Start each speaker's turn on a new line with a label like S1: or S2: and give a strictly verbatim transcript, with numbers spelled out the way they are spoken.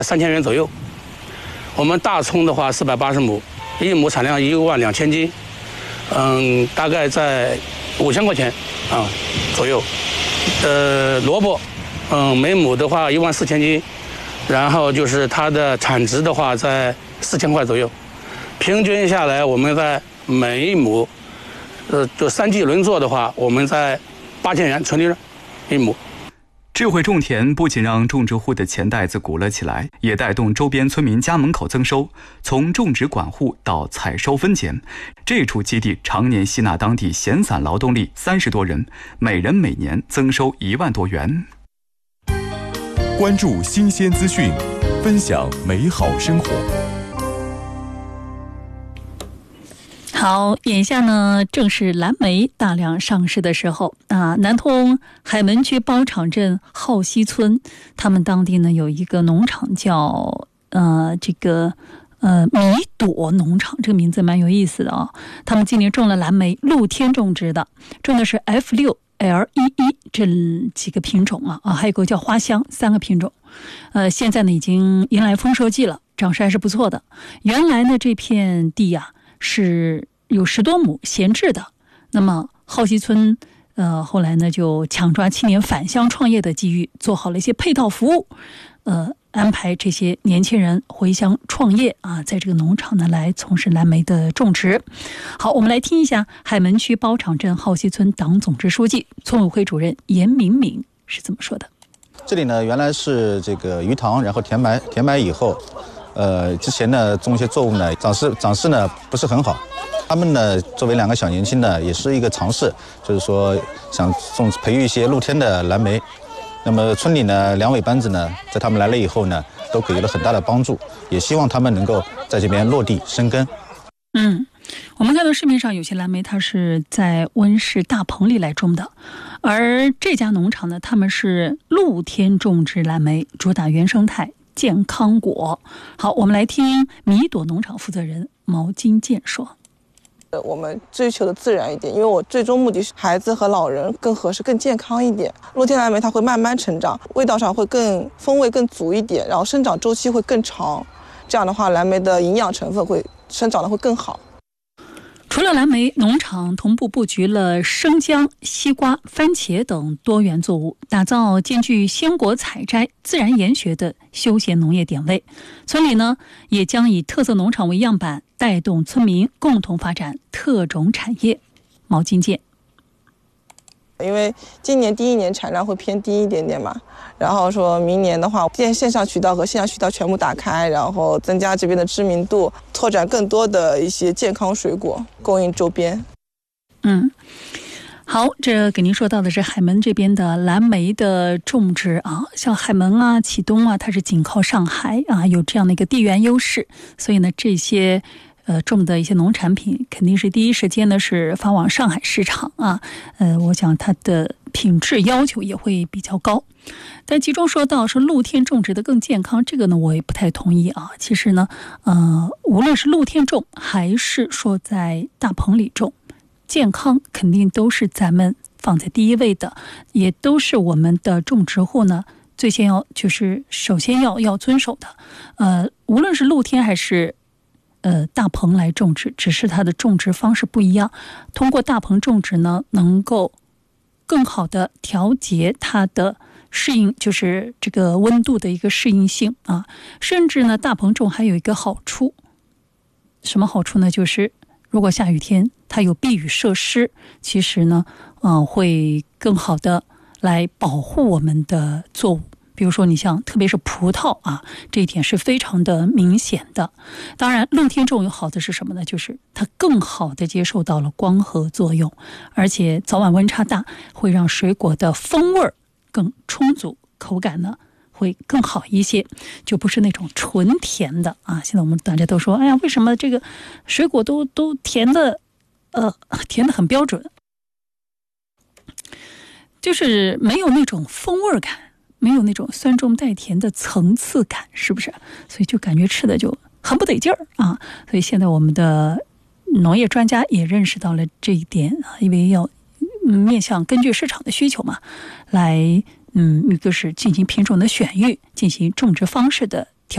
S1: 三千元左右。我们大葱的话四百八十亩，一亩产量一万两千斤，嗯，大概在五千块钱啊左右。呃，萝卜，嗯，每亩的话一万四千斤，然后就是它的产值的话在四千块左右，平均下来我们在每一亩，呃，就三季轮作的话，我们在八千元纯利润一亩。
S2: 智慧种田不仅让种植户的钱袋子鼓了起来，也带动周边村民家门口增收。从种植管护到采收分拣，这处基地常年吸纳当地闲散劳动力三十多人，每人每年增收一万多元。
S3: 关注新鲜资讯，分享美好生活。
S4: 好，眼下呢正是蓝莓大量上市的时候啊。南通海门区包场镇浩西村，他们当地呢有一个农场叫呃这个呃米朵农场，这个名字蛮有意思的啊。他们今年种了蓝莓，露天种植的，种的是 F 六 L 一一 这几个品种啊啊，还有个叫花香，三个品种。呃，现在呢已经迎来丰收季了，长势还是不错的。原来呢这片地呀、啊、是有十多亩闲置的，那么浩西村呃后来呢就抢抓青年返乡创业的机遇，做好了一些配套服务，呃安排这些年轻人回乡创业啊，在这个农场呢来从事蓝莓的种植。好，我们来听一下海门区包场镇浩西村党总支书记、村委会主任严敏敏是怎么说的。
S5: 这里呢原来是这个鱼塘，然后填埋填埋以后，呃之前呢种一些作物呢长势长势呢不是很好。他们呢，作为两个小年轻呢，也是一个尝试，就是说想种培育一些露天的蓝莓。那么村里呢，两委班子呢，在他们来了以后呢，都给予了很大的帮助，也希望他们能够在这边落地生根。
S4: 嗯，我们看到市面上有些蓝莓，它是在温室大棚里来种的，而这家农场呢，他们是露天种植蓝莓，主打原生态健康果。好，我们来听米朵农场负责人毛金健说。
S6: 我们追求的自然一点，因为我最终目的是孩子和老人更合适、更健康一点。露天蓝莓它会慢慢成长，味道上会更风味更足一点，然后生长周期会更长。这样的话，蓝莓的营养成分会生长的会更好。
S4: 除了蓝莓，农场同步布局了生姜、西瓜、番茄等多元作物，打造兼具鲜果采摘、自然研学的休闲农业点位。村里呢，也将以特色农场为样板，带动村民共同发展特种产业。毛金健。
S6: 因为今年第一年产量会偏低一点点嘛，然后说明年的话，线线上渠道和线下渠道全部打开，然后增加这边的知名度，拓展更多的一些健康水果供应周边。
S4: 嗯，好，这给您说到的是海门这边的蓝莓的种植啊，像海门啊、启东啊，它是紧靠上海啊，有这样的一个地缘优势，所以呢，这些呃，种的一些农产品肯定是第一时间呢是发往上海市场啊，呃，我想它的品质要求也会比较高。但其中说到是露天种植的更健康，这个呢我也不太同意啊。其实呢，呃，无论是露天种还是说在大棚里种，健康肯定都是咱们放在第一位的，也都是我们的种植户呢最先要就是首先要要遵守的。呃，无论是露天还是呃，大棚来种植，只是它的种植方式不一样。通过大棚种植呢，能够更好的调节它的适应，就是这个温度的一个适应性啊。甚至呢，大棚种还有一个好处，什么好处呢？就是如果下雨天它有避雨设施，其实呢，嗯、呃，会更好的来保护我们的作物。比如说你像特别是葡萄啊，这一点是非常的明显的。当然露天种有好的是什么呢？就是它更好的接受到了光合作用，而且早晚温差大，会让水果的风味更充足，口感呢会更好一些，就不是那种纯甜的啊。现在我们大家都说，哎呀，为什么这个水果都都甜的呃甜的很标准，就是没有那种风味感，没有那种酸中带甜的层次感，是不是？所以就感觉吃的就很不得劲儿啊。所以现在我们的农业专家也认识到了这一点啊，因为要、嗯、面向根据市场的需求嘛，来嗯，一个是进行品种的选育，进行种植方式的